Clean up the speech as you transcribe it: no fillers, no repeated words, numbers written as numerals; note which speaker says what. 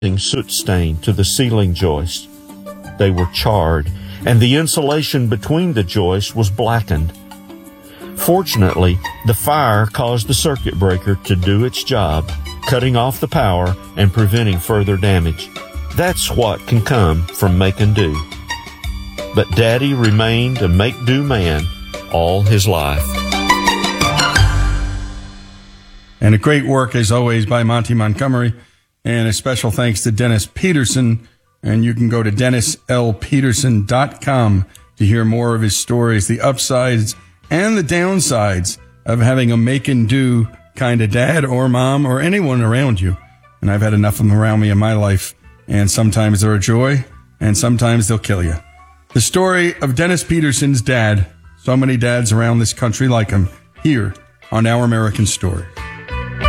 Speaker 1: soot stain to the ceiling joists. They were charred, and the insulation between the joists was blackened. Fortunately, the fire caused the circuit breaker to do its job, cutting off the power and preventing further damage. That's what can come from making do. But Daddy remained a make-do man all his life.
Speaker 2: And a great work, as always, by Monty Montgomery. And a special thanks to Dennis Peterson. And you can go to DennisLPeterson.com to hear more of his stories, the upsides and the downsides of having a make-and-do kind of dad or mom or anyone around you. And I've had enough of them around me in my life. And sometimes they're a joy, and sometimes they'll kill you. The story of Dennis Peterson's dad, so many dads around this country like him, here on Our American Story.